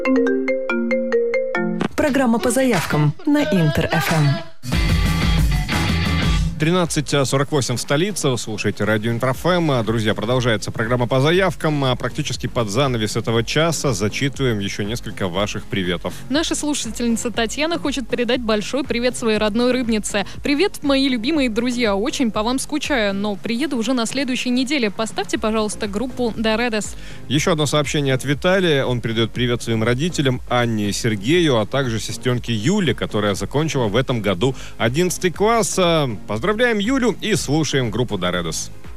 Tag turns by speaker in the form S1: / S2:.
S1: Программа по заявкам на Интер-ФМ.
S2: 13:48 в столице. Вы слушаете радио Интер-ФМ. Друзья, продолжается программа по заявкам. Практически под занавес этого часа зачитываем еще несколько ваших приветов.
S3: Наша слушательница Татьяна хочет передать большой привет своей родной рыбнице. Привет, мои любимые друзья. Очень по вам скучаю, но приеду уже на следующей неделе. Поставьте, пожалуйста, группу Доредес.
S2: Еще одно сообщение от Виталия. Он передает привет своим родителям Анне и Сергею, а также сестренке Юле, которая закончила в этом году 11 класс. Поздравляем Юлю и слушаем группу Доредес.